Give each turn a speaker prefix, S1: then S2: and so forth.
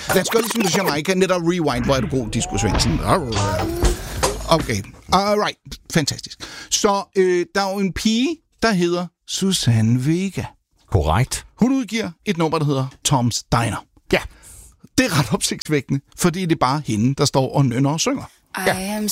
S1: Den skal ligesom du Jamaica, netop rewind, hvor er du god, Disco Svendsen. Okay, alright, fantastisk. Så der er jo en pige, der hedder Susanne Vega.
S2: Korrekt.
S1: Hun udgiver et nummer, der hedder Tom's Diner.
S2: Ja.
S1: Det er ret opsigtsvækkende, fordi det er bare hende, der står og nynner og synger.
S3: I am